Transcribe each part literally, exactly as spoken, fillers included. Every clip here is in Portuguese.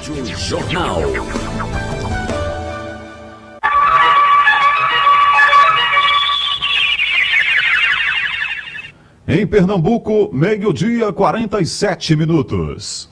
Rádio Jornal. Em Pernambuco, meio-dia, quarenta e sete minutos.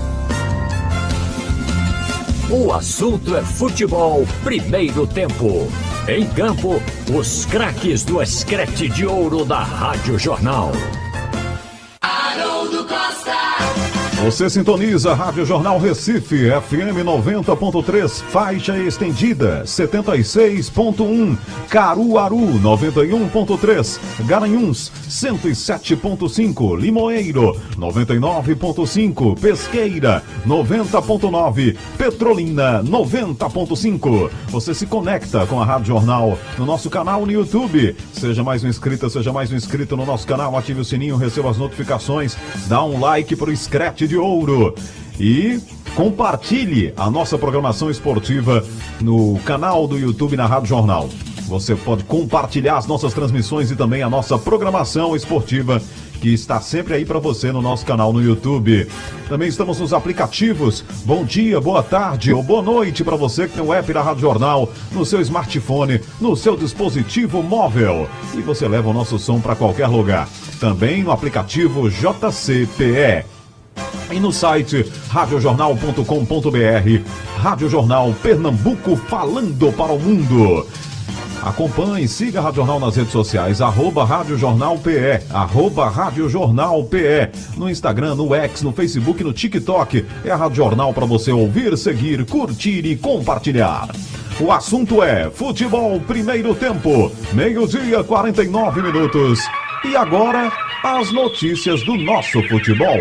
O assunto é futebol, primeiro tempo. Em campo, os craques do escrete de ouro da Rádio Jornal. Haroldo Costa. Você sintoniza Rádio Jornal Recife, F M noventa ponto três, faixa estendida, setenta e seis ponto um, Caruaru, noventa e um ponto três, Garanhuns, cento e sete ponto cinco, Limoeiro, noventa e nove ponto cinco, Pesqueira, noventa ponto nove, Petrolina, noventa ponto cinco. Você se conecta com a Rádio Jornal no nosso canal no YouTube. Seja mais um inscrito, seja mais um inscrito no nosso canal, ative o sininho, receba as notificações, dá um like pro Escrete de Ouro e compartilhe a nossa programação esportiva no canal do YouTube na Rádio Jornal. Você pode compartilhar as nossas transmissões e também a nossa programação esportiva que está sempre aí para você no nosso canal no YouTube. Também estamos nos aplicativos. Bom dia, boa tarde ou boa noite para você que tem o app da Rádio Jornal no seu smartphone, no seu dispositivo móvel. E você leva o nosso som para qualquer lugar. Também no aplicativo J C P E. E no site rádio jornal ponto com ponto b r, Rádio Jornal Pernambuco falando para o mundo. Acompanhe, siga a Rádio Jornal nas redes sociais, arroba Rádio Jornal P E, arroba Rádio Jornal P E, no Instagram, no X, no Facebook, no TikTok. É a Rádio Jornal para você ouvir, seguir, curtir e compartilhar. O assunto é futebol primeiro tempo, meio-dia, quarenta e nove minutos. E agora, as notícias do nosso futebol.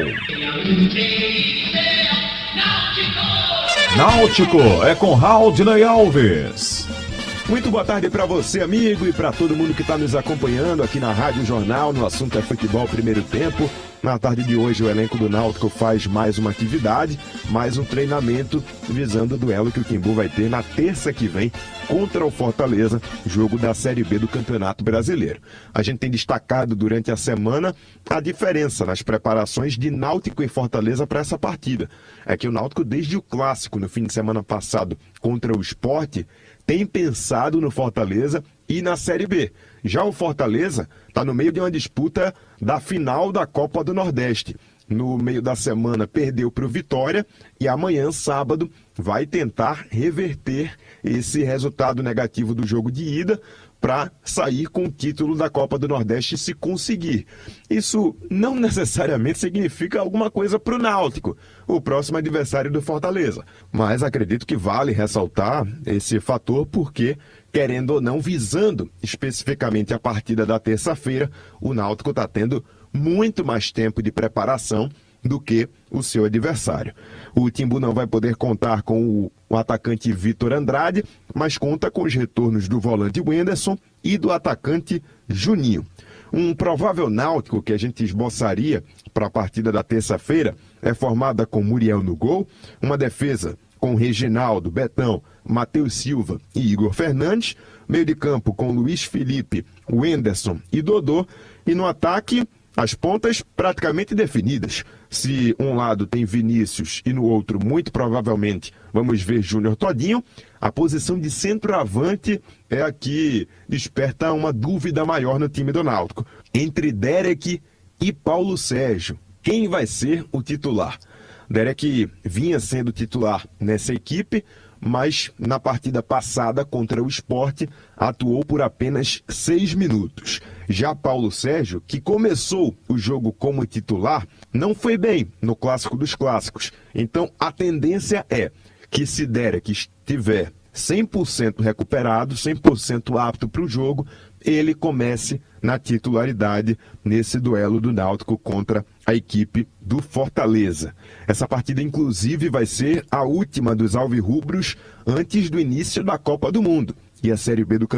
Náutico é com Raudney Alves. Muito boa tarde para você, amigo, e para todo mundo que está nos acompanhando aqui na Rádio Jornal, no assunto é futebol primeiro tempo. Na tarde de hoje, o elenco do Náutico faz mais uma atividade, mais um treinamento, visando o duelo que o Timbu vai ter na terça que vem contra o Fortaleza, jogo da Série B do Campeonato Brasileiro. A gente tem destacado durante a semana a diferença nas preparações de Náutico e Fortaleza para essa partida. É que o Náutico, desde o clássico no fim de semana passado contra o Sport, tem pensado no Fortaleza e na Série B. Já o Fortaleza está no meio de uma disputa da final da Copa do Nordeste. No meio da semana perdeu para o Vitória e amanhã, sábado, vai tentar reverter esse resultado negativo do jogo de ida para sair com o título da Copa do Nordeste se conseguir. Isso não necessariamente significa alguma coisa para o Náutico, o próximo adversário do Fortaleza. Mas acredito que vale ressaltar esse fator porque, querendo ou não, visando especificamente a partida da terça-feira, o Náutico está tendo muito mais tempo de preparação do que o seu adversário. O Timbu não vai poder contar com o, o atacante Vitor Andrade, mas conta com os retornos do volante Wenderson e do atacante Juninho. Um provável Náutico que a gente esboçaria para a partida da terça-feira é formada com Muriel no gol, uma defesa com Reginaldo, Betão, Matheus Silva e Igor Fernandes, meio de campo com Luiz Felipe, Wenderson e Dodô, e no ataque as pontas praticamente definidas. Se um lado tem Vinícius e no outro, muito provavelmente, vamos ver Júnior Todinho, a posição de centroavante é a que desperta uma dúvida maior no time do Náutico. Entre Derek e Paulo Sérgio, quem vai ser o titular? Derek vinha sendo titular nessa equipe, mas na partida passada contra o Sport atuou por apenas seis minutos. Já Paulo Sérgio, que começou o jogo como titular, não foi bem no clássico dos clássicos. Então a tendência é que se Derek estiver cem por cento recuperado, cem por cento apto para o jogo, ele comece na titularidade nesse duelo do Náutico contra a equipe do Fortaleza. Essa partida, inclusive, vai ser a última dos alvirrubros antes do início da Copa do Mundo. E a Série B do